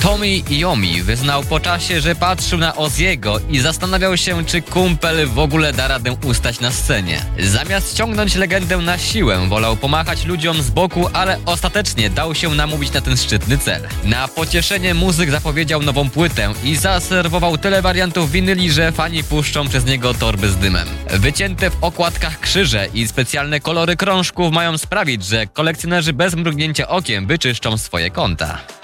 Tommy Iommi wyznał po czasie, że patrzył na Ozzy'ego i zastanawiał się, czy kumpel w ogóle da radę ustać na scenie. Zamiast ściągnąć legendę na siłę, wolał pomachać ludziom z boku, ale ostatecznie dał się namówić na ten szczytny cel. Na pocieszenie muzyk zapowiedział nową płytę i zaserwował tyle wariantów winyli, że fani puszczą przez niego torby z dymem. Wycięte w okładkach krzyże i specjalne kolory krążków mają sprawić, że kolekcjonerzy bez mrugnięcia okiem wyczyszczą swoje konta.